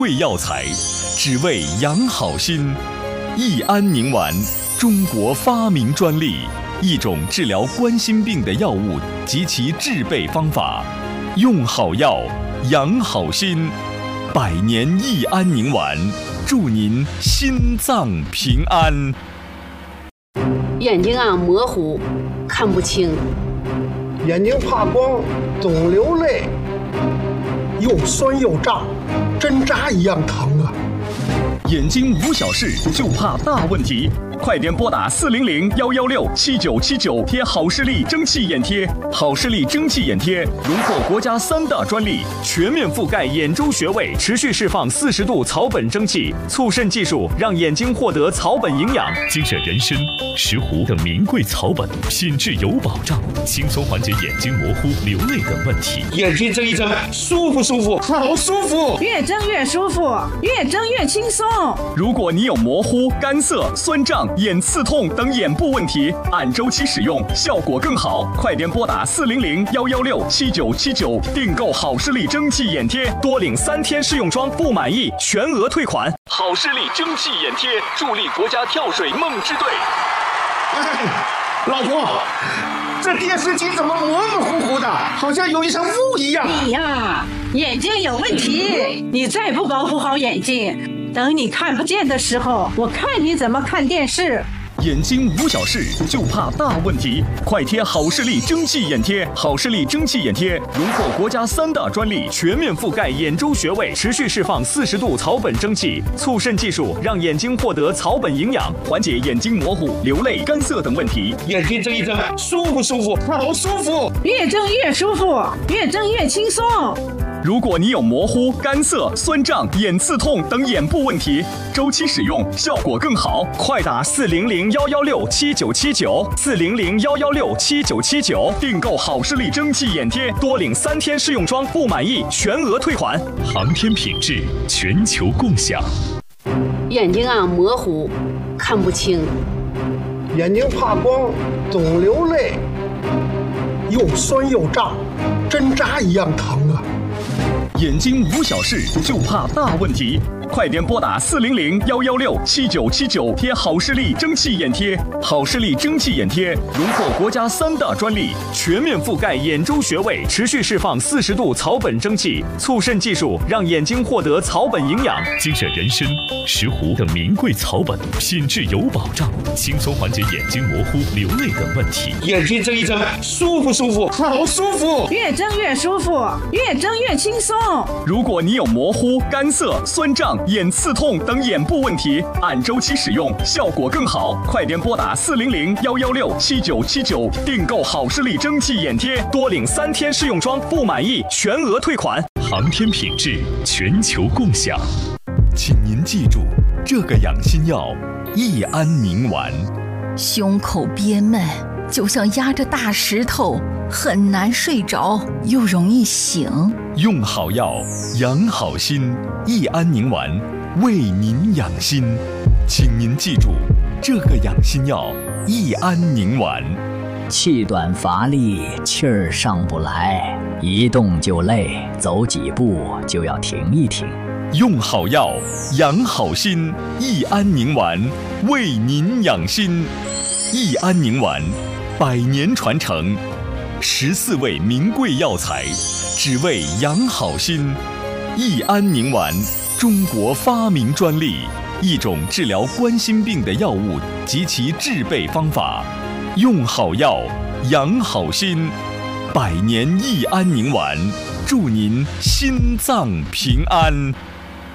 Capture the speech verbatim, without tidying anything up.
贵药材，只为养好心。益安宁丸，中国发明专利，一种治疗冠心病的药物及其制备方法。用好药，养好心。百年益安宁丸，祝您心脏平安。 眼睛啊模糊，看不清； 眼睛怕光，总流泪，又酸又胀，针扎一样疼啊！ 眼睛无小事，就怕大问题。快点拨打四零零幺幺六七九七九，贴好视力蒸汽眼贴。好视力蒸汽眼贴荣获国家三大专利，全面覆盖眼周穴位，持续释放四十度草本蒸汽，促渗技术让眼睛获得草本营养。 精选人参、石斛等名贵草本，品质有保障，轻松缓解眼睛模糊、流泪等问题。 眼睛睁一睁，舒服舒服，好舒服， 越睁越舒服，越睁越轻松。 如果你有模糊、干涩、酸胀、眼刺痛等眼部问题，按周期使用，效果更好。快点拨打四零零幺幺六七九七九，订购好视力蒸汽眼贴，多领三天试用装，不满意全额退款。好视力蒸汽眼贴，助力国家跳水梦之队。 哎，老婆，这电视机怎么模模糊糊的，好像有一层雾一样？ 你呀，眼睛有问题，你再不保护好眼睛，等你看不见的时候，我看你怎么看电视。 眼睛无小事，就怕大问题。快贴好视力蒸汽眼贴，好视力蒸汽眼贴荣获国家三大专利，全面覆盖眼周穴位，持续释放四十度草本蒸汽，促渗技术让眼睛获得草本营养，缓解眼睛模糊、流泪、干涩等问题。 眼睛睁一睁，舒服舒服，好舒服， 越睁越舒服，越睁越轻松。 如果你有模糊、干涩、酸胀、眼刺痛等眼部问题，周期使用，效果更好。快打四零零幺幺六七九七九，四零零幺幺六七九七九，订购好视力蒸汽眼贴，多领三天试用装，不满意全额退款。 航天品质，全球共享。 眼睛啊模糊，看不清； 眼睛怕光，总流泪，又酸又胀，针扎一样疼啊！ 眼睛无小事，就怕大问题。快点拨打四零零幺幺六七九七九，贴好视力蒸汽眼贴。好视力蒸汽眼贴荣获国家三大专利，全面覆盖眼周穴位，持续释放四十度草本蒸汽，促渗技术让眼睛获得草本营养。 精选人参、石斛等名贵草本，品质有保障，轻松缓解眼睛模糊、流泪等问题。 眼睛睁一睁，舒服舒服，好舒服， 越睁越舒服，越睁越轻松。 如果你有模糊、干涩、酸胀、眼刺痛等眼部问题，按周期使用，效果更好。快点拨打四零零幺幺六七九七九，订购好视力蒸汽眼贴，多领三天试用装，不满意全额退款。 航天品质，全球共享。 请您记住，这个养心药益安宁丸。 胸口憋闷，就像压着大石头，很难睡着，又容易醒。 用好药，养好心。益安宁丸为您养心，请您记住，这个养心药益安宁丸。 气短乏力，气儿上不来，一动就累，走几步就要停一停。 用好药，养好心。益安宁丸为您养心。益安宁丸，百年传承，十四味名贵药材，只为养好心。益安宁丸，中国发明专利，一种治疗冠心病的药物及其制备方法。用好药，养好心。百年益安宁丸，祝您心脏平安。